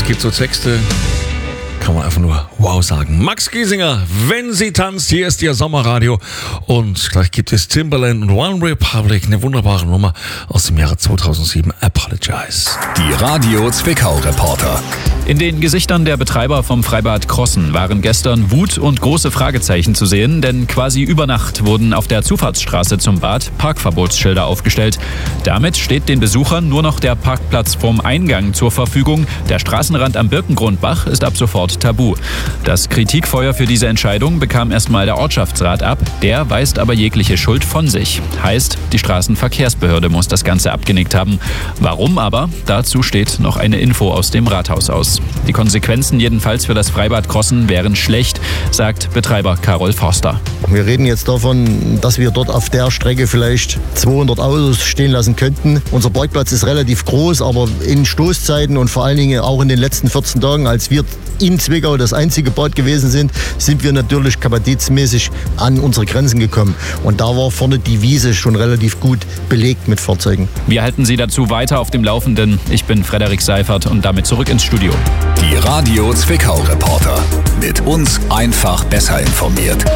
gibt so Texte, kann man einfach nur wow sagen. Max Giesinger, wenn sie tanzt, hier ist ihr Sommerradio und gleich gibt es Timbaland und One Republic, eine wunderbare Nummer aus dem Jahre 2007, Apologize. Die Radio Zwickau-Reporter. In den Gesichtern der Betreiber vom Freibad Krossen waren gestern Wut und große Fragezeichen zu sehen, denn quasi über Nacht wurden auf der Zufahrtsstraße zum Bad Parkverbotsschilder aufgestellt. Damit steht den Besuchern nur noch der Parkplatz vorm Eingang zur Verfügung. Der Straßenrand am Birkengrundbach ist ab sofort tabu. Das Kritikfeuer für diese Entscheidung bekam erstmal der Ortschaftsrat ab. Der weist aber jegliche Schuld von sich. Heißt, die Straßenverkehrsbehörde muss das Ganze abgenickt haben. Warum aber? Dazu steht noch eine Info aus dem Rathaus aus. Die Konsequenzen jedenfalls für das Freibad Krossen wären schlecht, sagt Betreiber Karol Forster. Wir reden jetzt davon, dass wir dort auf der Strecke vielleicht 200 Autos stehen lassen könnten. Unser Parkplatz ist relativ groß, aber in Stoßzeiten und vor allen Dingen auch in den letzten 14 Tagen, als wir in Zwickau das einzige Bad gewesen sind wir natürlich kapazitätsmäßig an unsere Grenzen gekommen. Und da war vorne die Wiese schon relativ gut belegt mit Fahrzeugen. Wir halten Sie dazu weiter auf dem Laufenden. Ich bin Frederik Seifert und damit zurück ins Studio. Die Radio Zwickau-Reporter. Mit uns einfach besser informiert.